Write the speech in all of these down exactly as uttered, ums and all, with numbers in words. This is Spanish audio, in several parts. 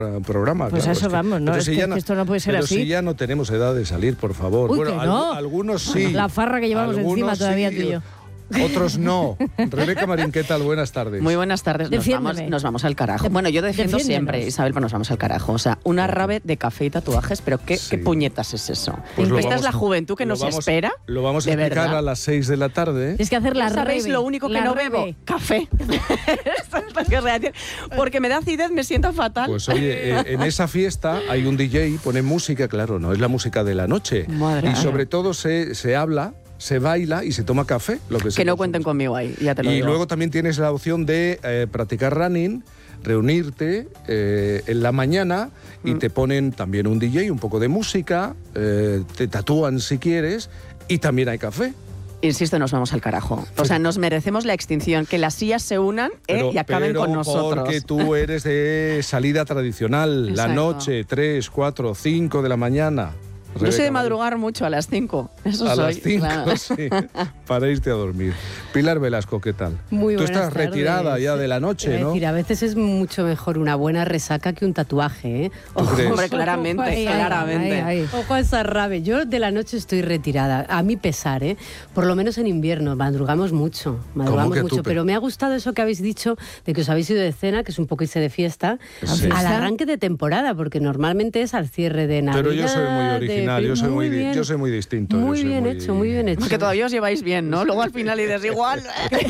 programa. Pues claro, a eso es que, vamos, ¿no? Es si que, no, que esto no puede ser pero así. Pero si ya no tenemos edad de salir, por favor. Uy, bueno, que no. alg- algunos sí. La farra que llevamos algunos encima todavía sí, tú y yo. Otros no. Rebeca Marín, ¿qué tal? Buenas tardes. Muy buenas tardes. Nos vamos, nos vamos al carajo. Bueno, yo defiendo Defiéndenos. siempre, Isabel, pero nos vamos al carajo. O sea, una rave de café y tatuajes, pero ¿qué, Sí. qué puñetas es eso? Pues lo Esta vamos- es la juventud que lo nos vamos- espera. Lo vamos a de explicar verdad. a las seis de la tarde. Tienes que hacer la ¿Sabéis rebe, lo único que la no rebe. bebo? Café. Esto es lo que realmente- Porque me da acidez, me siento fatal. Pues oye, eh, en esa fiesta hay un D J, pone música, claro, no es la música de la noche. Madre y mía. sobre todo se, se habla, se baila y se toma café. Lo que, que se no consume. cuenten conmigo ahí, ya te lo Y digo. luego también tienes la opción de eh, practicar running, reunirte eh, en la mañana y Mm. te ponen también un D J, un poco de música, eh, te tatúan si quieres y también hay café. Insisto, nos vamos al carajo. O sea, nos merecemos la extinción, que las sillas se unan eh, Pero- y acaben pero con nosotros. porque tú eres de salida tradicional, la Exacto. noche, tres, cuatro, cinco de la mañana. Yo soy Rebeca de Marín. madrugar mucho, a las cinco. Eso A soy. las cinco, claro. sí, para irte a dormir. Pilar Velasco, ¿qué tal? Muy Tú buenas estás tardes. retirada ya de la noche, Iba a ¿no? decir, a veces es mucho mejor una buena resaca que un tatuaje, ¿eh? ¿Tú crees? Hombre, claramente, Ay, ay, claramente. ay, ay. Ojo a esa rave. Yo de la noche estoy retirada, a mi pesar, ¿eh? Por lo menos en invierno, madrugamos mucho, madrugamos que a mucho. tope? Pero me ha gustado eso que habéis dicho, de que os habéis ido de cena, que es un poco irse de fiesta, Sí. al arranque de temporada, porque normalmente es al cierre de Navidad. Pero yo soy muy de- original, yo soy muy, di- bien. yo soy muy distinto. yo Muy soy bien hecho, muy bien hecho. Que todavía os lleváis bien, ¿no? Luego al final dices igual.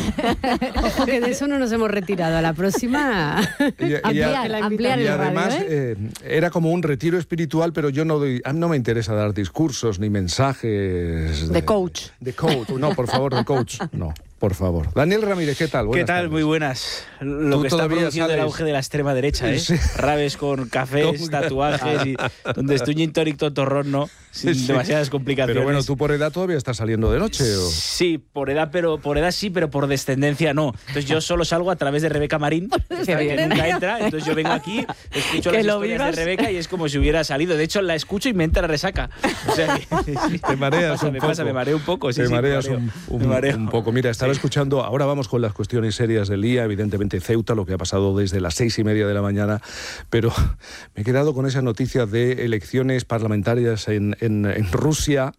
Ojo, que de eso no nos hemos retirado. A la próxima... Y, y- Ampliar, ampliar y el radio, además ¿eh? eh, era como un retiro espiritual, pero yo no doy, a mí no me interesa dar discursos ni mensajes De coach. De coach, no, por favor, de coach, no, por favor. Daniel Ramírez, ¿qué tal? ¿Qué Buenas tal? tardes. Muy buenas. Lo Tú que está todavía produciendo el sales- auge de la extrema derecha, ¿eh? Sí. Raves con cafés, ¿Cómo? tatuajes y donde estoy gin tonic tontorrón, ¿no? Sin Sí. demasiadas complicaciones. Pero bueno, tú por edad todavía estás saliendo de noche, ¿o? Sí, por edad, pero por edad sí, pero por descendencia no. Entonces yo solo salgo a través de Rebeca Marín, que sabe que nunca entra. Entonces yo vengo aquí, escucho Que las lo historias vivas. de Rebeca y es como si hubiera salido. De hecho, la escucho y me entra resaca. O sea que, sí. Te mareas me pasa, un me poco. pasa, me mareo un poco. Sí, Te sí, me mareas mareo. un, un- Me mareo. un poco. Mira, estaba escuchando, ahora vamos con las cuestiones serias del día, evidentemente Ceuta, lo que ha pasado desde las seis y media de la mañana, pero me he quedado con esa noticia de elecciones parlamentarias en, en- en Rusia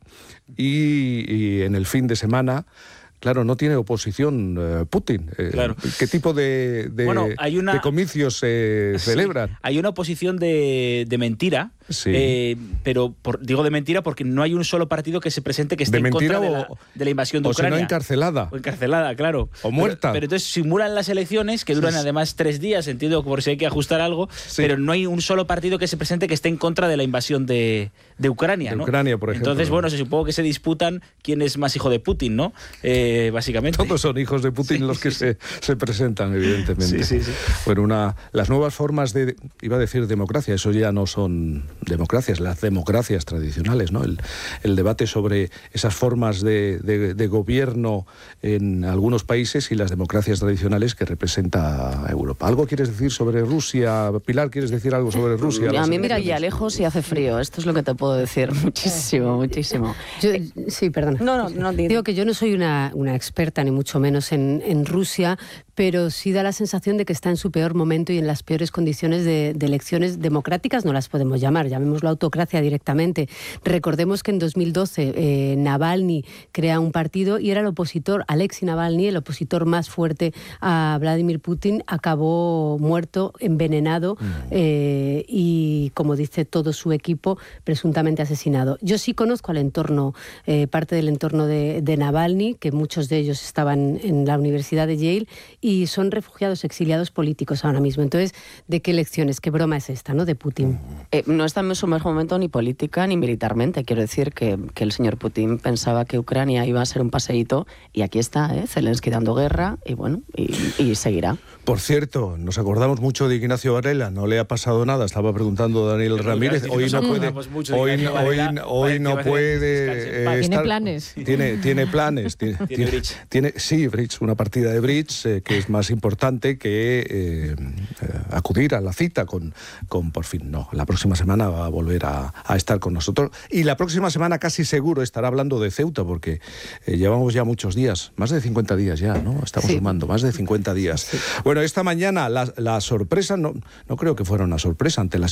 y, y en el fin de semana. Claro, no tiene oposición eh, Putin. Eh, Claro. ¿Qué tipo de, de- Bueno, hay una- de comicios se Sí, celebran? hay una oposición de, de mentira, Sí. eh, pero por- digo de mentira porque no hay un solo partido que se presente que esté ¿De en mentira contra de o- la, de la invasión de o si no Ucrania. encarcelada? O encarcelada, claro. O muerta. Pero, pero entonces simulan las elecciones, que duran Sí. además tres días, entiendo, por si hay que ajustar algo, Sí. pero no hay un solo partido que se presente que esté en contra de la invasión de, de Ucrania, De ¿no? Ucrania, por ejemplo. Entonces, bueno, se supongo que se disputan quién es más hijo de Putin, ¿no? Eh, básicamente. Todos son hijos de Putin Sí, los que sí, se, se presentan, evidentemente. Sí, sí, sí. Bueno, una, las nuevas formas de, iba a decir democracia, eso ya no son democracias, las democracias tradicionales, ¿no? El, el debate sobre esas formas de, de- de gobierno en algunos países y las democracias tradicionales que representa Europa. ¿Algo quieres decir sobre Rusia? Pilar, ¿quieres decir algo sobre Rusia? A Las mí me elecciones. pilla lejos y hace frío. Esto es lo que te puedo decir. Muchísimo, muchísimo. Yo- sí, perdona. No, no, no. di- Digo que yo no soy una, una experta, ni mucho menos en, en Rusia, pero sí da la sensación de que está en su peor momento y en las peores condiciones de, de elecciones democráticas, no las podemos llamar, llamémoslo autocracia directamente. Recordemos que en dos mil doce eh, Navalny crea un partido y era el opositor, Alexei Navalny, el opositor más fuerte a Vladimir Putin, acabó muerto, envenenado eh, y, como dice todo su equipo, presuntamente asesinado. Yo sí conozco al entorno, eh, parte del entorno de, de Navalny, que muchos de ellos estaban en la Universidad de Yale y son refugiados, exiliados políticos ahora mismo. Entonces, ¿de qué elecciones? ¿Qué broma es esta, no? De Putin. Eh, no está en su mejor momento ni política ni militarmente. Quiero decir que, que el señor Putin pensaba que Ucrania iba a ser un paseíto y aquí está, ¿eh? Zelensky dando guerra y bueno, y, y seguirá. Por cierto, nos acordamos mucho de Ignacio Varela, no le ha pasado nada, estaba preguntando Daniel Pero Ramírez, claro, hoy nos no puede, acordamos mucho de hoy, Ignacio hoy, Varela, hoy parece no que va a puede descansar en paz. eh, Tiene estar- planes. Tiene, tiene planes, tiene, Tiene tiene- bridge. tiene- sí, bridge, una partida de bridge eh, que es más importante que eh, eh, acudir a la cita con, con, por fin, no, la próxima semana va a volver a, a estar con nosotros y la próxima semana casi seguro estará hablando de Ceuta porque eh, llevamos ya muchos días, más de cincuenta días ya, ¿no? Estamos Sí. sumando, más de cincuenta días. Bueno, Bueno, esta mañana la, la sorpresa, no, no creo que fuera una sorpresa ante la